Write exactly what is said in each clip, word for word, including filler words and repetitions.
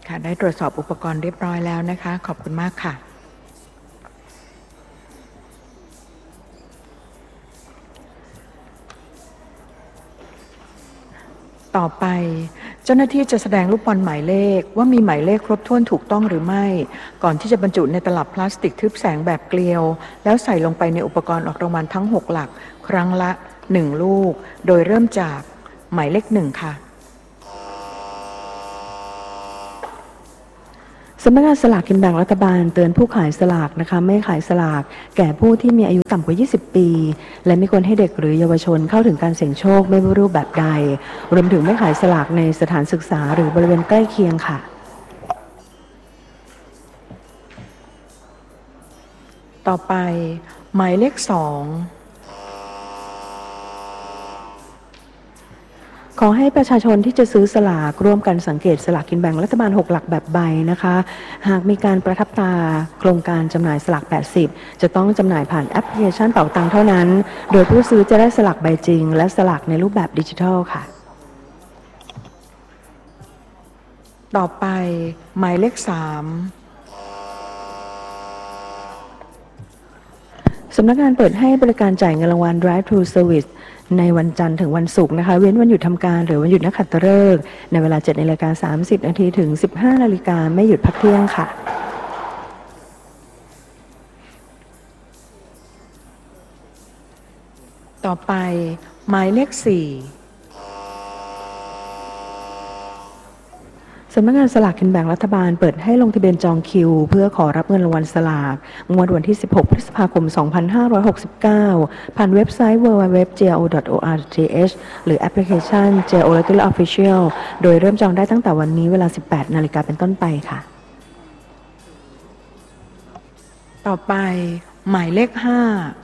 ค่ะได้ตรวจสอบอุปกรณ์เรียบร้อยแล้วนะคะขอบคุณมากค่ะต่อไปเจ้าหน้าที่จะแสดงลูกบอลหมายเลขว่ามีหมายเลขครบถ้วนถูกต้องหรือไม่ก่อนที่จะบรรจุในตลับพลาสติกทึบแสงแบบเกลียวแล้วใส่ลงไปในอุปกรณ์ออกรางวัลทั้งหกหลักครั้งละหนึ่งลูกโดยเริ่มจากหมายเลขหนึ่งค่ะสำนักงานสลากกินแบ่งรัฐบาลเตือนผู้ขายสลากนะคะไม่ขายสลากแก่ผู้ที่มีอายุต่ำกว่ายี่สิบปีและไม่ควรให้เด็กหรือเยาวชนเข้าถึงการเสี่ยงโชคไม่ว่ารูปแบบใดรวมถึงไม่ขายสลากในสถานศึกษาหรือบริเวณใกล้เคียงค่ะต่อไปหมายเลขสองขอให้ประชาชนที่จะซื้อสลากร่วมกันสังเกตสลากกินแบ่งรัฐบาลหกหลักแบบใบนะคะหากมีการประทับตาโครงการจำหน่ายสลากแปดสิบจะต้องจำหน่ายผ่านแอปพลิเคชันเป๋าตังเท่านั้นโดยผู้ซื้อจะได้สลากใบจริงและสลากในรูปแบบดิจิทัลค่ะต่อไปหมายเลขสามสำนักงานเปิดให้บริการจ่ายเงินรางวัล Drive-Thru Service ในวันจันทร์ถึงวันศุกร์นะคะเว้นวันหยุดทำการหรือวันหยุดนักขัตฤกษ์ในเวลา เจ็ดนาฬิกาสามสิบนาทีถึง สิบห้านาฬิกาไม่หยุดพักเที่ยงค่ะต่อไปหมายเลขสี่สำนักงานสลากกินแบ่งรัฐบาลเปิดให้ลงทะเบียนจองคิวเพื่อขอรับเงินรางวัลสลากงวดวันที่สิบหกพฤษภาคมสองพันห้าร้อยหกสิบเก้าผ่านเว็บไซต์ ดับเบิลยู ดับเบิลยู ดับเบิลยู ดอท จี โอ ดอท โอ อาร์ ที เอช หรือแอปพลิเคชัน จี โอ Regular Official โดยเริ่มจองได้ตั้งแต่วันนี้เวลา สิบแปดนาฬิกาเป็นต้นไปค่ะต่อไปหมายเลขห้า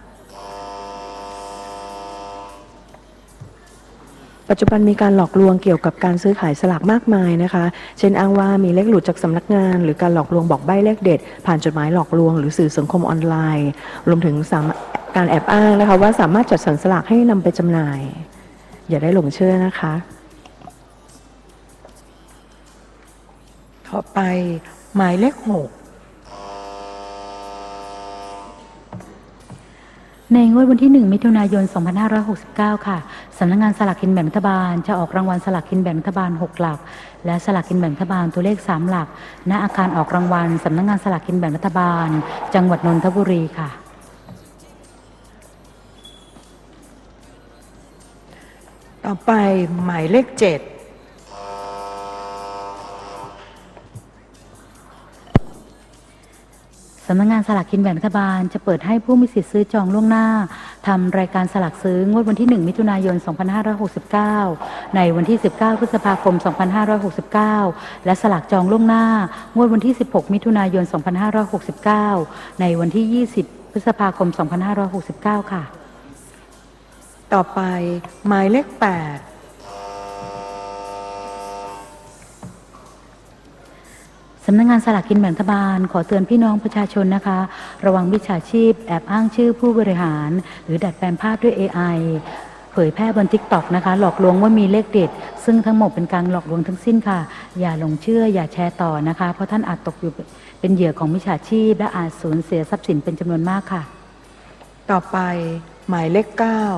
ปัจจุบันมีการหลอกลวงเกี่ยวกับการซื้อขายสลากมากมายนะคะเช่นอ้างว่ามีเลขหลุดจากสำนักงานหรือการหลอกลวงบอกใบ้เลขเด็ดผ่านจดหมายหลอกลวงหรือสื่อสังคมออนไลน์รวมถึงการแอบอ้างนะคะว่าสามารถจัดสรรสลากให้นำไปจำหน่ายอย่าได้หลงเชื่อนะคะต่อไปหมายเลขหกในงวดวันที่หนึ่งมิถุนายนสองพันห้าร้อยหกสิบเก้าค่ะสำนักงานสลากกินแบ่งรัฐบาลจะออกรางวัลสลากกินแบ่งรัฐบาลหกหลักและสลากกินแบ่งรัฐบาลตัวเลขสามหลักณอาคารออกรางวัลสำนักงานสลากกินแบ่งรัฐบาลจังหวัดนนทบุรีค่ะต่อไปหมายเลขเจ็ดสำนักงานสลากกินแบ่งรัฐบาลจะเปิดให้ผู้มีสิทธิ์ซื้อจองล่วงหน้าทำรายการสลากซื้องวดวันที่หนึ่งมิถุนายนสองพันห้าร้อยหกสิบเก้าในวันที่สิบเก้าพฤษภาคมสองพันห้าร้อยหกสิบเก้าและสลากจองล่วงหน้างวดวันที่สิบหกมิถุนายนสองพันห้าร้อยหกสิบเก้าในวันที่ยี่สิบพฤษภาคมสองพันห้าร้อยหกสิบเก้าค่ะต่อไปหมายเลขแปดสำนักงานสลากกินแบ่งรัฐบาลขอเตือนพี่น้องประชาชนนะคะระวังมิจฉาชีพแอบอ้างชื่อผู้บริหารหรือดัดแปลงภาพด้วย เอ ไอ เผยแพร่บน ติ๊กต็อก นะคะหลอกลวงว่ามีเลขเด็ดซึ่งทั้งหมดเป็นการหลอกลวงทั้งสิ้นค่ะอย่าหลงเชื่ออย่าแชร์ต่อนะคะเพราะท่านอาจตกอยู่เป็นเหยื่อของมิจฉาชีพและอาจสูญเสียทรัพย์สินเป็นจำนวนมากค่ะต่อไปหมายเลขเก้า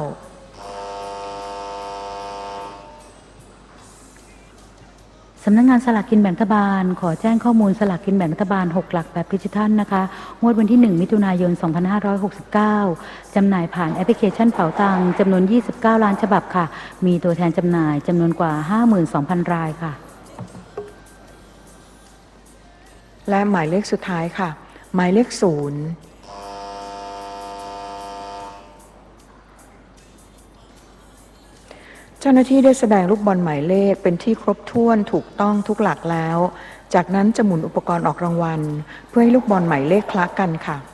สำนักงานสลากกินแบ่งรัฐบาลขอแจ้งข้อมูลสลากกินแบ่งรัฐบาลหกหลักแบบดิจิทัลนะคะงวดวันที่หนึ่งมิถุนายนสองพันห้าร้อยหกสิบเก้าจำหน่ายผ่านแอปพลิเคชันเป๋าตังจำนวนยี่สิบเก้าล้านฉบับค่ะมีตัวแทนจำหน่ายจำนวนกว่า ห้าหมื่นสองพัน รายค่ะและหมายเลขสุดท้ายค่ะหมายเลขศูนย์เจ้าหน้าที่ได้แสดงลูกบอลหมายเลขเป็นที่ครบถ้วนถูกต้องทุกหลักแล้วจากนั้นจะหมุนอุปกรณ์ออกรางวัลเพื่อให้ลูกบอลหมายเลขคละกันค่ะ